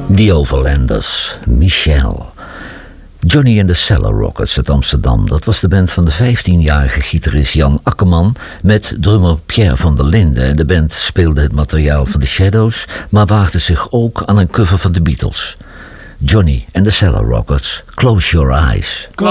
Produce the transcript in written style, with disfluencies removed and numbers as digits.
The Overlanders, Michel. Johnny and the Cellar Rockets uit Amsterdam. Dat was de band van de 15-jarige gitarist Jan Akkerman met drummer Pierre van der Linden. De band speelde het materiaal van The Shadows, maar waagde zich ook aan een cover van de Beatles. Johnny and the Cellar Rockets, Close Your Eyes.